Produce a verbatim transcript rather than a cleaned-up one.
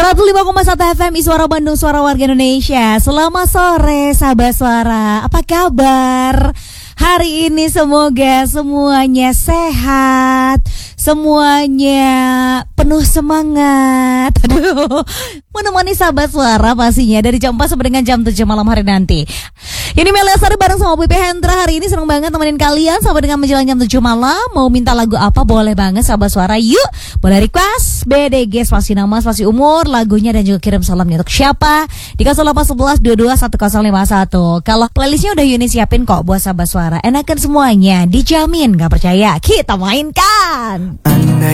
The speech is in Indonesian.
seratus lima koma satu F M Suara Bandung, suara warga Indonesia. Selamat sore sahabat suara. Apa kabar? Hari ini semoga semuanya sehat, semuanya penuh semangat. Aduh, menemani sahabat suara pastinya dari jam empat sampai dengan jam tujuh malam hari nanti. Ini Melia Sari bareng sama B P Hendra. Hari ini senang banget temenin kalian sampai dengan menjelang jam tujuh malam. Mau minta lagu apa boleh banget sahabat suara. Yuk, boleh request B D G spasi nama, spasi umur, lagunya dan juga kirim salamnya untuk siapa di nol delapan satu satu dua dua satu nol lima satu. Kalau playlistnya udah Yuni siapin kok buat sahabat suara. Enakan semuanya, dijamin. Gak percaya, kita mainkan. Andai